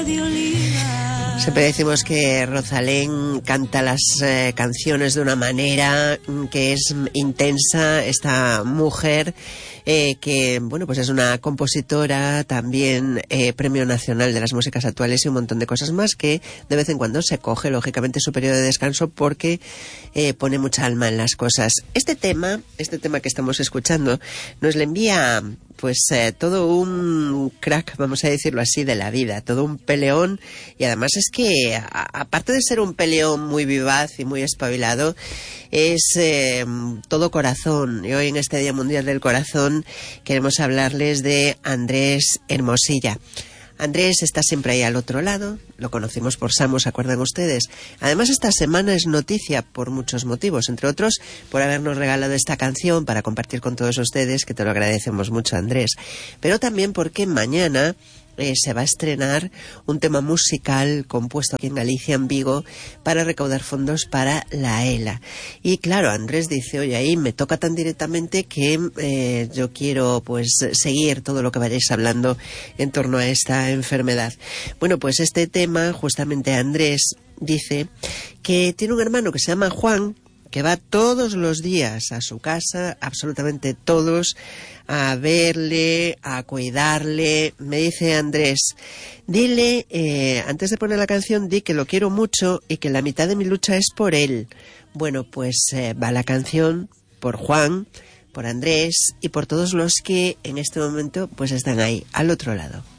Siempre decimos que Rosalén canta las canciones de una manera que es intensa. Esta mujer que, bueno, pues es una compositora, también Premio Nacional de las Músicas Actuales y un montón de cosas más, que de vez en cuando se coge, lógicamente, su periodo de descanso porque pone mucha alma en las cosas. Este tema que estamos escuchando nos le envía pues todo un crack, vamos a decirlo así, de la vida, todo un peleón, y además es que aparte de ser un peleón muy vivaz y muy espabilado, es todo corazón. Y hoy en este Día Mundial del Corazón queremos hablarles de Andrés Hermosilla. Andrés está siempre ahí al otro lado, lo conocimos por Samu, ¿se acuerdan ustedes? Además, esta semana es noticia por muchos motivos, entre otros por habernos regalado esta canción para compartir con todos ustedes, que te lo agradecemos mucho, Andrés, pero también porque mañana se va a estrenar un tema musical compuesto aquí en Galicia, en Vigo, para recaudar fondos para la ELA. Y claro, Andrés dice, oye, ahí me toca tan directamente que yo quiero pues seguir todo lo que vayáis hablando en torno a esta enfermedad. Bueno, pues este tema, justamente Andrés dice que tiene un hermano que se llama Juan, que va todos los días a su casa, absolutamente todos, a verle, a cuidarle. Me dice Andrés, dile, antes de poner la canción, di que lo quiero mucho y que la mitad de mi lucha es por él. Bueno, pues va la canción por Juan, por Andrés y por todos los que en este momento pues están ahí, al otro lado.